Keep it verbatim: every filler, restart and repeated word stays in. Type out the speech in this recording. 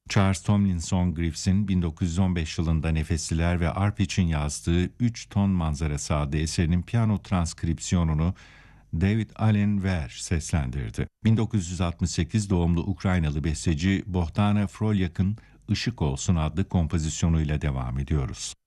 Charles Tomlinson Griffiths'in bin dokuz yüz on beş yılında Nefesliler ve Arp için yazdığı Üç Ton Manzarası adlı eserinin piyano transkripsiyonunu David Allen Ware seslendirdi. bin dokuz yüz altmış sekiz doğumlu Ukraynalı besteci Bohdana Frolyak'ın Işık Olsun adlı kompozisyonuyla devam ediyoruz.